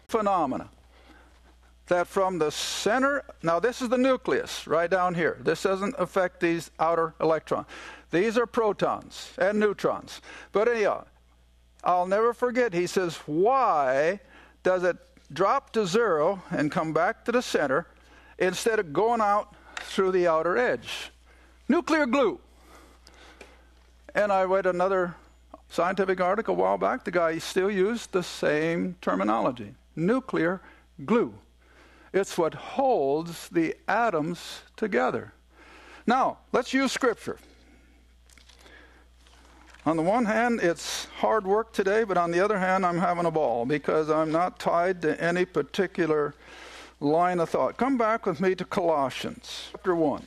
phenomena. That from the center, now this is the nucleus right down here. This doesn't affect these outer electrons. These are protons and neutrons. But anyhow, I'll never forget, he says, why does it drop to zero and come back to the center instead of going out through the outer edge? Nuclear glue. And I read another scientific article a while back. The guy still used the same terminology. Nuclear glue. It's what holds the atoms together. Now, let's use Scripture. On the one hand, it's hard work today, but on the other hand, I'm having a ball because I'm not tied to any particular line of thought. Come back with me to Colossians chapter 1.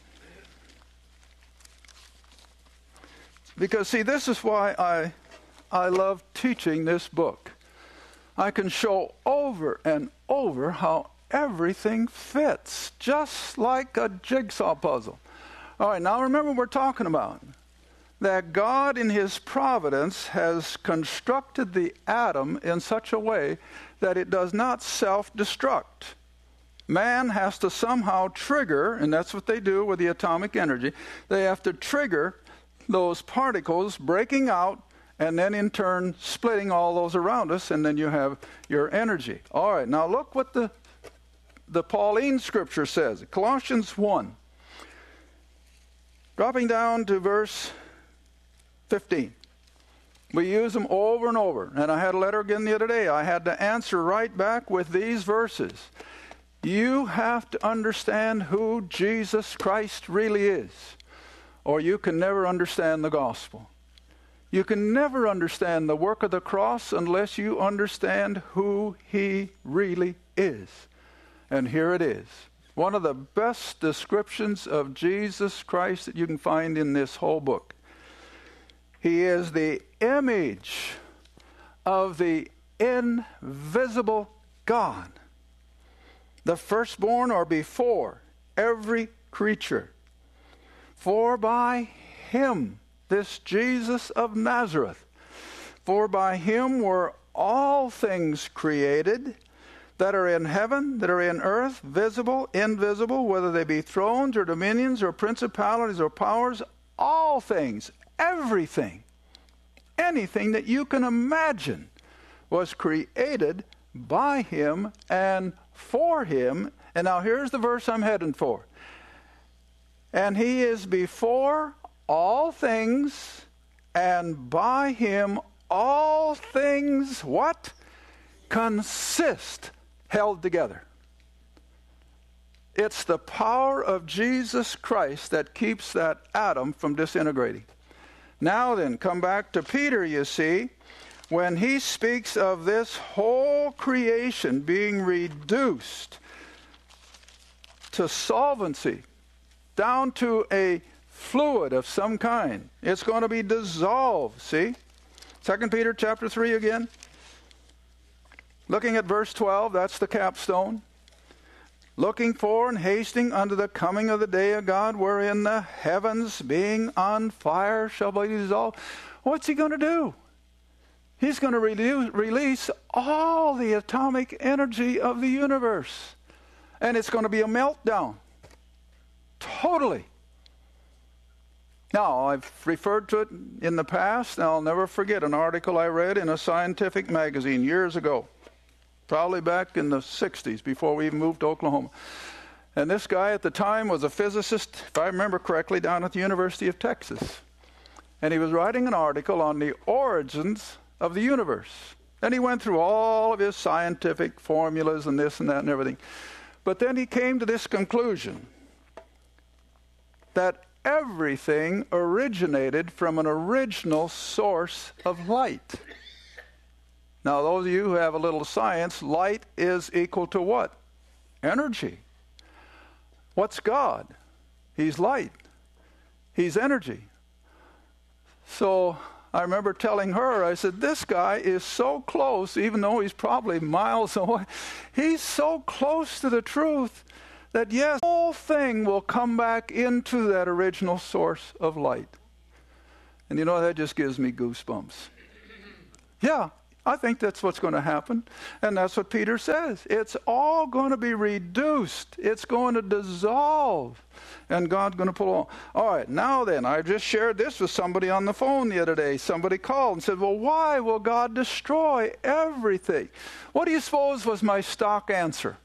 Because, see, this is why I love teaching this book. I can show over and over how everything fits, just like a jigsaw puzzle. All right, now remember what we're talking about. That God in His providence has constructed the atom in such a way that it does not self-destruct. Man has to somehow trigger, and that's what they do with the atomic energy, they have to trigger those particles breaking out and then in turn splitting all those around us, and then you have your energy. All right, now look what the Pauline scripture says. Colossians 1. Dropping down to verse 15. We use them over and over. And I had a letter again the other day. I had to answer right back with these verses. You have to understand who Jesus Christ really is, or you can never understand the gospel. You can never understand the work of the cross unless you understand who He really is. And here it is. One of the best descriptions of Jesus Christ that you can find in this whole book. He is the image of the invisible God, the firstborn or before every creature. For by Him, this Jesus of Nazareth, for by Him were all things created, that are in heaven, that are in earth, visible, invisible, whether they be thrones or dominions or principalities or powers, all things, everything, anything that you can imagine was created by Him and for Him. And now here's the verse I'm heading for. And He is before all things, and by Him all things, what? Consist. Held together. It's the power of Jesus Christ that keeps that atom from disintegrating. Now then, come back to Peter, you see, when he speaks of this whole creation being reduced to solvency, down to a fluid of some kind. It's going to be dissolved, see? 2 Peter chapter 3 again. Looking at verse 12, that's the capstone. Looking for and hasting unto the coming of the day of God, wherein the heavens being on fire shall be dissolved. What's He going to do? He's going to release all the atomic energy of the universe. And it's going to be a meltdown. Totally. Now, I've referred to it in the past, and I'll never forget an article I read in a scientific magazine years ago. Probably back in the 60s, before we even moved to Oklahoma. And this guy at the time was a physicist, if I remember correctly, down at the University of Texas. And he was writing an article on the origins of the universe. And he went through all of his scientific formulas and this and that and everything. But then he came to this conclusion, that everything originated from an original source of light. Now, those of you who have a little science, light is equal to what? Energy. What's God? He's light. He's energy. So I remember telling her, I said, this guy is so close, even though he's probably miles away, he's so close to the truth that yes, the whole thing will come back into that original source of light. And you know, that just gives me goosebumps. Yeah. I think that's what's going to happen. And that's what Peter says. It's all going to be reduced. It's going to dissolve. And God's going to pull on. All right, now then, I just shared this with somebody on the phone the other day. Somebody called and said, well, why will God destroy everything? What do you suppose was my stock answer?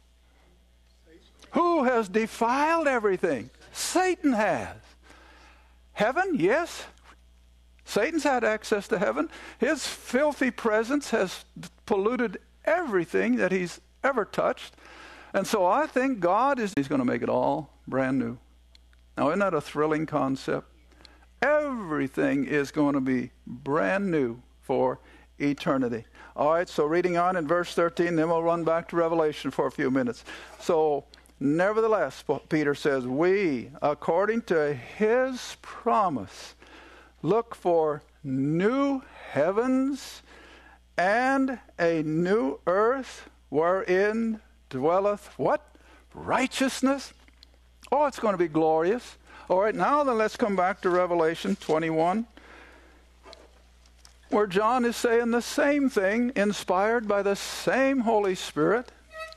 Who has defiled everything? Satan has. Heaven, yes. Satan's had access to heaven. His filthy presence has polluted everything that he's ever touched. And so I think he's going to make it all brand new. Now, isn't that a thrilling concept? Everything is going to be brand new for eternity. All right, so reading on in verse 13, then we'll run back to Revelation for a few minutes. So, nevertheless, Peter says, we, according to his promise, look for new heavens and a new earth wherein dwelleth what? Righteousness. Oh, it's going to be glorious. All right, now then let's come back to Revelation 21, where John is saying the same thing, inspired by the same Holy Spirit.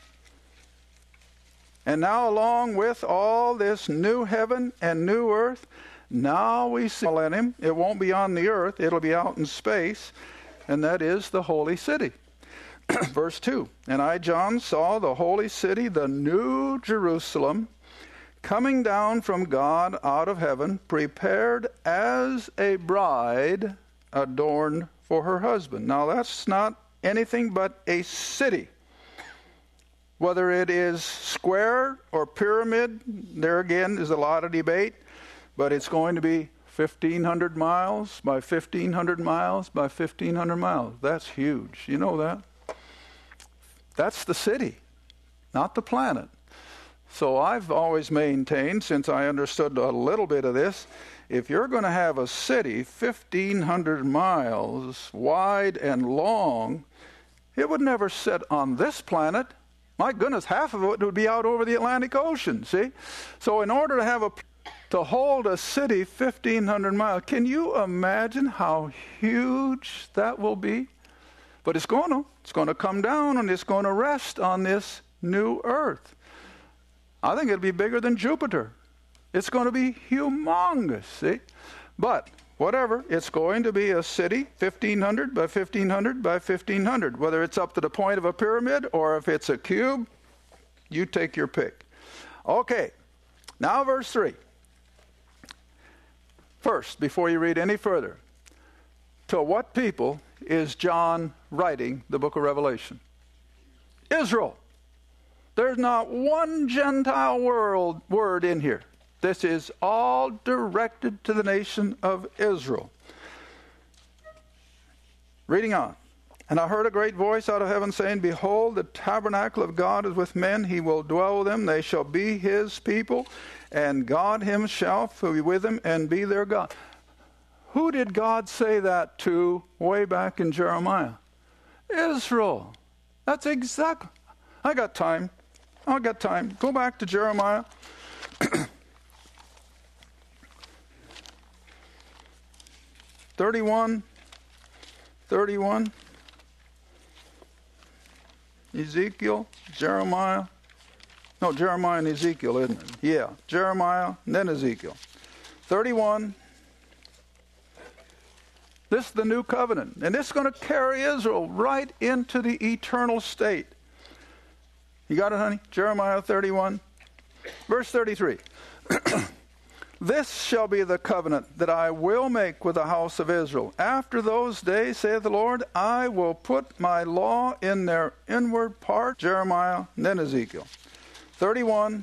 And now along with all this new heaven and new earth, now we see millennium. It won't be on the earth. It'll be out in space. And that is the holy city. Verse 2. And I, John, saw the holy city, the new Jerusalem, coming down from God out of heaven, prepared as a bride adorned for her husband. Now that's not anything but a city. Whether it is square or pyramid, there again is a lot of debate. But it's going to be 1,500 miles by 1,500 miles by 1,500 miles. That's huge. You know that? That's the city, not the planet. So I've always maintained, since I understood a little bit of this, if you're going to have a city 1,500 miles wide and long, it would never sit on this planet. My goodness, half of it would be out over the Atlantic Ocean, see? So in order to hold a city 1,500 miles. Can you imagine how huge that will be? But it's going to come down and it's going to rest on this new earth. I think it'll be bigger than Jupiter. It's going to be humongous, see? But whatever, it's going to be a city 1,500 by 1,500 by 1,500. Whether it's up to the point of a pyramid or if it's a cube, you take your pick. Okay, now verse 3. First, before you read any further, to what people is John writing the book of Revelation? Israel. There's not one Gentile word in here. This is all directed to the nation of Israel. Reading on. And I heard a great voice out of heaven saying, behold, the tabernacle of God is with men. He will dwell with them. They shall be his people. And God himself will be with them and be their God. Who did God say that to way back in Jeremiah? Israel. That's exactly. I got time. Go back to Jeremiah. 31. Ezekiel, Jeremiah. No, Jeremiah and Ezekiel, isn't it? Yeah, Jeremiah and then Ezekiel. 31. This is the new covenant. And this is going to carry Israel right into the eternal state. You got it, honey? Jeremiah 31. Verse 33. This shall be the covenant that I will make with the house of Israel. After those days, saith the Lord, I will put my law in their inward part. Jeremiah, and then Ezekiel. 31.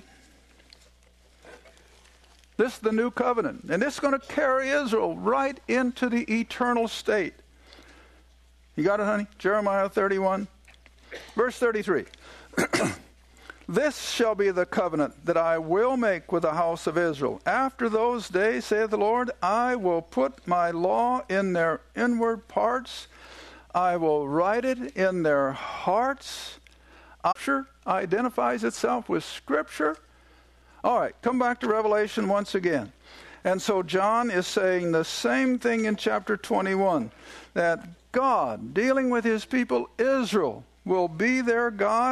This is the new covenant. And this is going to carry Israel right into the eternal state. You got it, honey? Jeremiah 31. Verse 33. This shall be the covenant that I will make with the house of Israel. After those days, saith the Lord, I will put my law in their inward parts. I will write it in their hearts. Scripture identifies itself with Scripture. All right, come back to Revelation once again. And so John is saying the same thing in chapter 21, that God, dealing with his people Israel, will be their God.